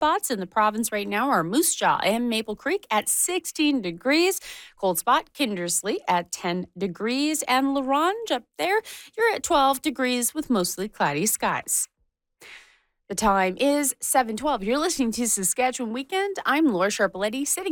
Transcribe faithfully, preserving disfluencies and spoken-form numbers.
spots in the province right now are Moose Jaw and Maple Creek at sixteen degrees. Cold spot, Kindersley at ten degrees. And La Ronge up there, you're at twelve degrees with mostly cloudy skies. The time is seven twelve. You're listening to Saskatchewan Weekend. I'm Laura Sharpaletti, sitting